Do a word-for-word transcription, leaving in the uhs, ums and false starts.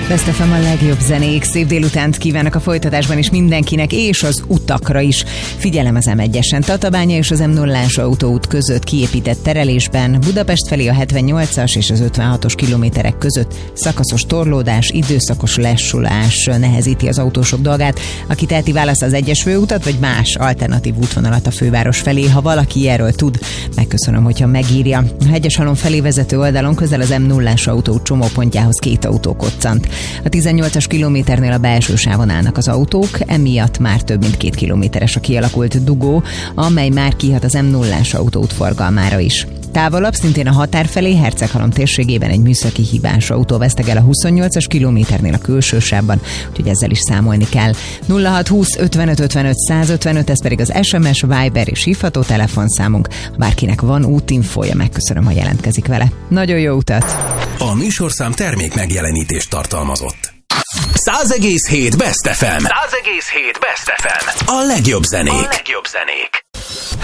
Best ef em a legjobb zenék. Szép délutánt kívánok a folytatásban is mindenkinek, és az utakra is. Figyelem az em egyesen. Tatabánya és az em nullás autóút között kiépített terelésben, Budapest felé a hetvennyolcas és az ötvenhatos kilométerek között szakaszos torlódás, időszakos lassulás nehezíti az autósok dolgát. Aki teheti, választ az egyes főutat, vagy más alternatív útvonalat a főváros felé. Ha valaki erről tud, megköszönöm, hogyha megírja. A Hegyeshalom felé vezető oldalon közel az em nullás autóút csomópontjához két autó koccant. A tizennyolcas kilométernél a belső sávon állnak az autók, emiatt már több mint két kilométeres a kialakult dugó, amely már kihat az em nullás autóút forgalmára is. Távolabb, szintén a határ felé, Herceghalom térségében egy műszaki hibás autó vesztegel a huszonnyolcas kilométernél a külső sávban, úgyhogy ezzel is számolni kell. nulla hat húsz ötvenöt ötvenöt százötvenöt, ez pedig az es em es, Viber és hívható telefonszámunk. Ha bárkinek van útinfója, megköszönöm, ha jelentkezik vele. Nagyon jó utat! A műsorszám termék megjelenítést tartalmazott. száz egész hét Best ef em. száz egész hét Best ef em. A legjobb zenék. A legjobb zenék.